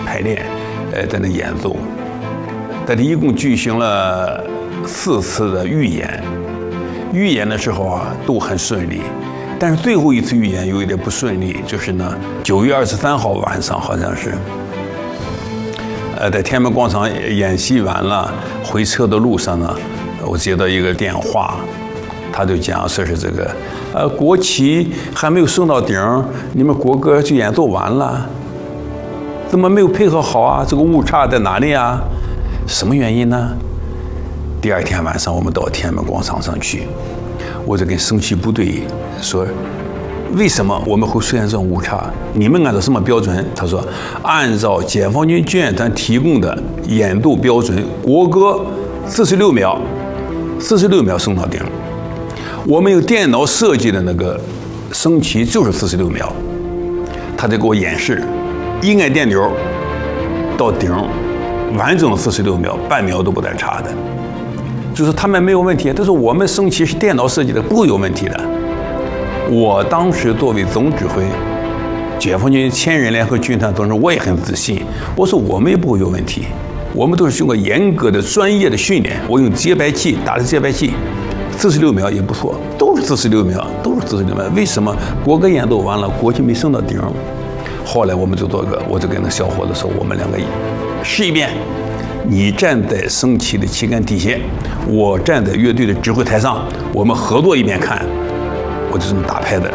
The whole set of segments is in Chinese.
排练，在那演奏。但是一共举行了4次的预演，预演的时候啊都很顺利，但是最后一次预演有一点不顺利，就是呢9月23号晚上好像是，在天安门广场演习完了，回车的路上呢，我接到一个电话，他就讲说是这个国旗还没有升到顶，你们国歌就演奏完了，怎么没有配合好啊？这个误差在哪里啊？什么原因呢？第2天晚上我们到天安门广场上去，我就跟升旗部队说，为什么我们会出现这种误差？你们按照什么标准？他说，按照解放军军乐团提供的演奏标准，国歌46秒，46秒升到顶。我们有电脑设计的那个升旗就是46秒。他就给我演示，一按电钮到顶，完整的46秒，半秒都不带差的。就是他们没有问题，但是我们升旗是电脑设计的，不会有问题的。我当时作为总指挥，解放军千人联合军团当中，我也很自信。我说我们也不会有问题，我们都是经过严格的专业的训练。我用节拍器打的节拍器，46秒也不错，都是46秒，都是46秒。为什么国歌演奏完了，国旗没升到顶？后来我们就做个，我就跟那小伙子说，我们两个试一遍。你站在升旗的旗杆底下，我站在乐队的指挥台上，我们合作一遍看。我就这么打拍的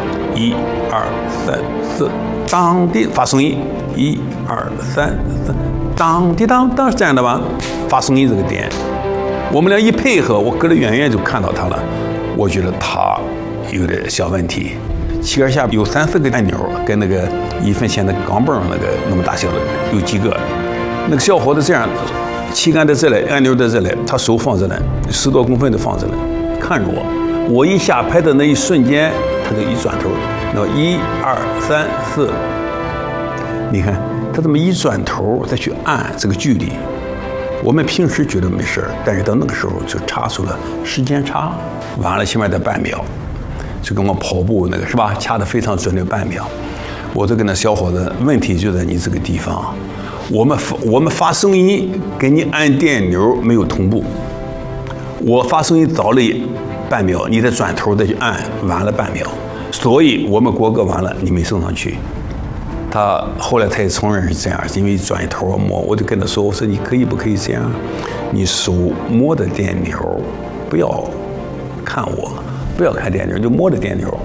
，1、2、3、4，当滴发声音，1、2、3、4，当滴当当，是这样的吧？发声音这个点，我们俩一配合，我隔得远远就看到他了。我觉得他有点小问题，旗杆下有3、4个按钮，跟那个1分钱的钢镚那个那么大小的有几个。那个小伙子这样，旗杆在这里，按钮在这里，他手放这里，10多公分的放这里，看着我。我一下拍的那一瞬间，他就一转头，那1、2、3、4，你看他这么一转头再去按这个距离，我们平时觉得没事，但是到那个时候就差出了时间差，完了起码得半秒，就跟我跑步那个是吧，掐得非常准的半秒。我就跟那小伙子，问题就在你这个地方，我们发声音跟你按电钮没有同步，我发声音早了半秒，你再转头再去按，晚了半秒，所以我们国歌完了，你没升上去。他后来他也承认是这样，因为转头摸，我就跟他说，我说你可以不可以这样？你手摸着电钮，不要看我，不要看电钮，就摸着电钮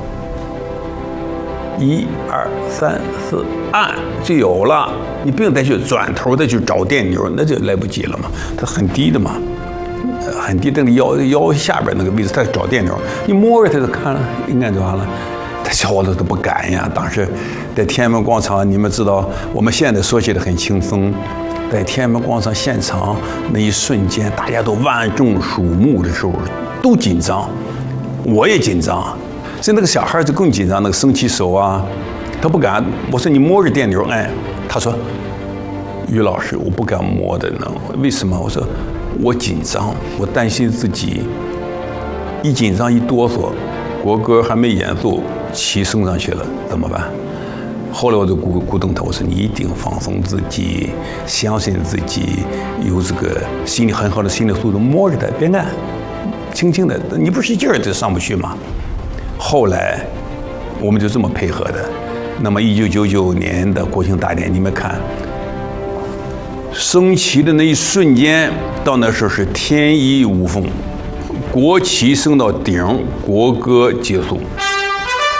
，1、2、3、4，按就有了，你不用再去转头再去找电钮，那就来不及了嘛，它很低的嘛。很低，那个腰下边那个位置，他找电钮，你摸着他就看了，按就完了。他小伙子都不敢呀。当时在天安门广场，你们知道，我们现在说起来很轻松，在天安门广场现场那一瞬间，大家都万众瞩目的时候，都紧张，我也紧张。所以那个小孩就更紧张，那个升旗手啊，他不敢。我说你摸着电钮按，他说，于老师，我不敢摸的呢，为什么？我说。我紧张，我担心自己一紧张一哆嗦，国歌还没演奏，旗升上去了怎么办？后来我就鼓动他，我说你一定放松自己，相信自己，有这个心理很好的心理素质，摸着它，别按，轻轻的，你不使劲儿就上不去吗？后来我们就这么配合的。那么1999年的国庆大典，你们看。升旗的那一瞬间，到那时候是天衣无缝，国旗升到顶，国歌结束。